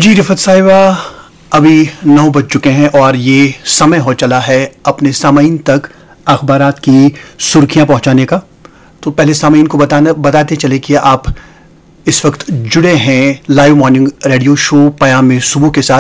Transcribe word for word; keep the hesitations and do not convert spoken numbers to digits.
जी रिफत साहिबा, अभी नौ बज चुके हैं और ये समय हो चला है अपने सामीन तक अखबारात की सुर्खियां पहुंचाने का। तो पहले सामीन को बताना बताते चले कि आप इस वक्त जुड़े हैं लाइव मॉर्निंग रेडियो शो पयाम में सुबह के साथ।